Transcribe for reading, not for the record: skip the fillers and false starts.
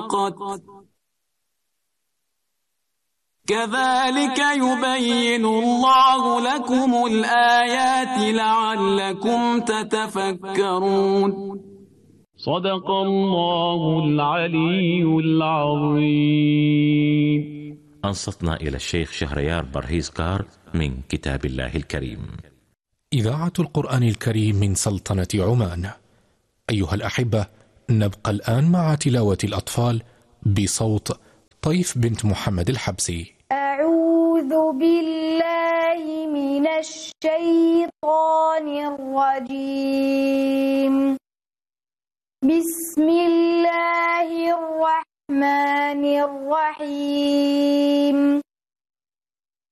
سبقت كذلك يبين الله لكم الآيات لعلكم تتفكرون. صدق الله العلي العظيم. أنصتنا إلى الشيخ شهريار برهيزكار من كتاب الله الكريم. إذاعة القرآن الكريم من سلطنة عمان. أيها الأحبة، نبقى الآن مع تلاوة الأطفال بصوت طيف بنت محمد الحبسي. أعوذ بالله من الشيطان الرجيم. بسم الله الرحمن الرحيم.